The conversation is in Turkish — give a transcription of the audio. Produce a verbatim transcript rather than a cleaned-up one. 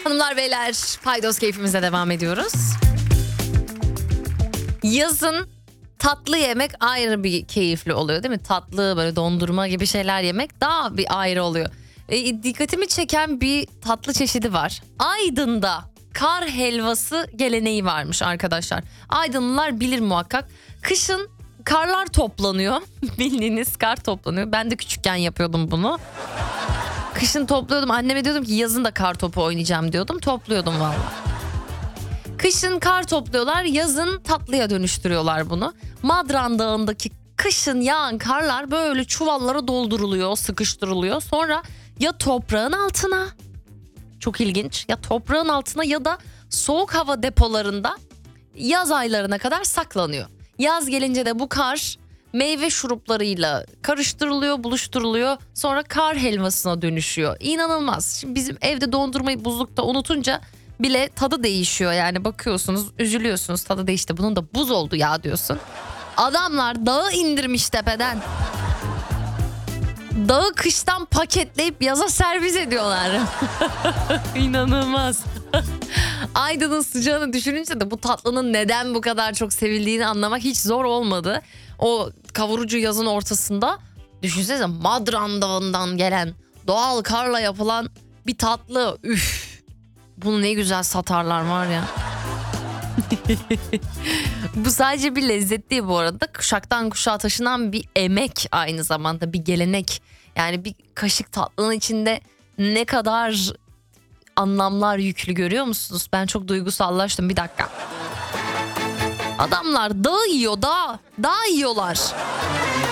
Hanımlar beyler, paydos keyfimize devam ediyoruz. Yazın tatlı yemek ayrı bir keyifli oluyor değil mi? Tatlı böyle dondurma gibi şeyler yemek daha bir ayrı oluyor. E, dikkatimi çeken bir tatlı çeşidi var. Aydın'da kar helvası geleneği varmış arkadaşlar. Aydınlılar bilir muhakkak. Kışın karlar toplanıyor. Bildiğiniz kar toplanıyor. Ben de küçükken yapıyordum bunu. Kışın topluyordum. Anneme diyordum ki yazın da kar topu oynayacağım diyordum. Topluyordum valla. Kışın kar topluyorlar. Yazın tatlıya dönüştürüyorlar bunu. Madran Dağı'ndaki kışın yağan karlar böyle çuvallara dolduruluyor, sıkıştırılıyor. Sonra ya toprağın altına, çok ilginç, ya toprağın altına ya da soğuk hava depolarında yaz aylarına kadar saklanıyor. Yaz gelince de bu kar meyve şuruplarıyla karıştırılıyor, buluşturuluyor. Sonra kar helvasına dönüşüyor. İnanılmaz. Şimdi bizim evde dondurmayı buzlukta unutunca bile tadı değişiyor. Yani bakıyorsunuz, üzülüyorsunuz, tadı değişti. Bunun da buz oldu ya diyorsun. Adamlar dağı indirmiş tepeden. Dağı kıştan paketleyip yaza servis ediyorlar. İnanılmaz. Aydın'ın sıcağını düşününce de bu tatlının neden bu kadar çok sevildiğini anlamak hiç zor olmadı. O kavurucu yazın ortasında düşünsenize, Madran Dağı'ndan gelen doğal karla yapılan bir tatlı. Üf. Bunu ne güzel satarlar var ya. Bu sadece bir lezzet değil bu arada. Kuşaktan kuşağa taşınan bir emek, aynı zamanda bir gelenek. Yani bir kaşık tatlının içinde ne kadar anlamlar yüklü, görüyor musunuz? Ben çok duygusallaştım, bir dakika. Adamlar dağ yiyor, dağ. Dağ yiyorlar.